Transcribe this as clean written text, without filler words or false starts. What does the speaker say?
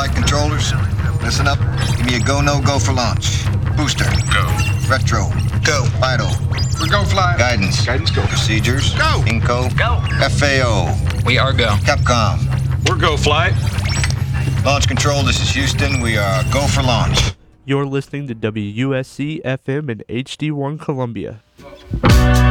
flight controllers, listen up. Give me a go, no go for launch. Booster. Go. Retro. Go. Vital. We're go fly. Guidance. Guidance go. Procedures. Go. Inco. Go. FAO. We are go. Capcom. We're go flight. Launch control, this is Houston. We are go for launch. You're listening to WUSC FM in HD1 Columbia.